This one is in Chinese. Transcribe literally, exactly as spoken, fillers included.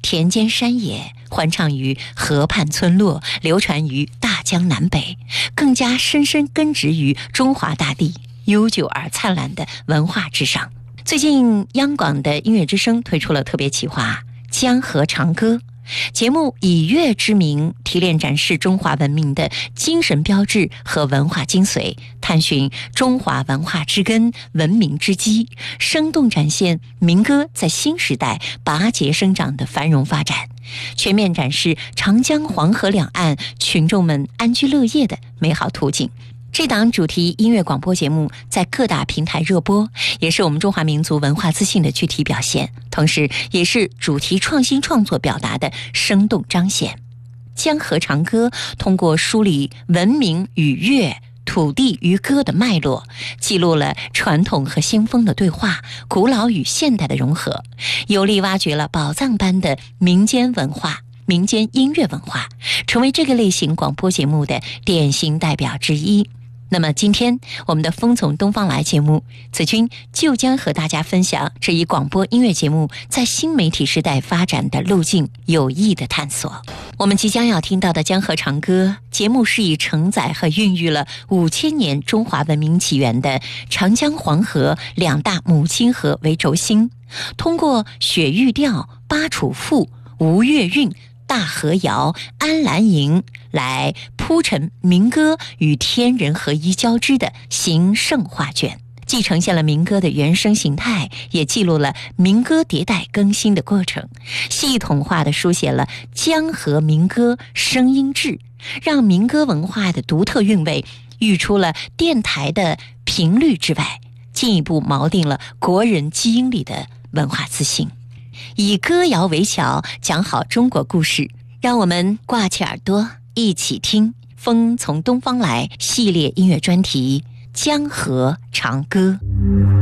田间山野，欢唱于河畔村落，流传于大江南北，更加深深根植于中华大地悠久而灿烂的文化之上。最近央广的音乐之声推出了特别企划《江河长歌》，节目以乐之名提炼展示中华文明的精神标志和文化精髓，探寻中华文化之根、文明之基，生动展现民歌在新时代拔节生长的繁荣发展，全面展示长江黄河两岸群众们安居乐业的美好图景。这档主题音乐广播节目在各大平台热播，也是我们中华民族文化自信的具体表现，同时也是主题创新创作表达的生动彰显。江河长歌通过梳理文明与乐、土地与歌的脉络，记录了传统和先锋的对话，古老与现代的融合，有力挖掘了宝藏般的民间文化、民间音乐文化，成为这个类型广播节目的典型代表之一。那么今天我们的风从东方来节目，子君就将和大家分享这一广播音乐节目在新媒体时代发展的路径有益的探索。我们即将要听到的江河长歌节目是以承载和孕育了五千年中华文明起源的长江黄河两大母亲河为轴心，通过雪玉调、巴楚赋、吴越韵、大河谣、安澜吟来铺陈民歌与天人合一交织的形胜画卷，既呈现了民歌的原生形态，也记录了民歌迭代更新的过程，系统化地书写了江河民歌声音志，让民歌文化的独特韵味溢出了电台的频率之外，进一步锚定了国人基因里的文化自信。以歌谣为桥，讲好中国故事，让我们挂起耳朵一起听风从东方来系列音乐专题《江河长歌》。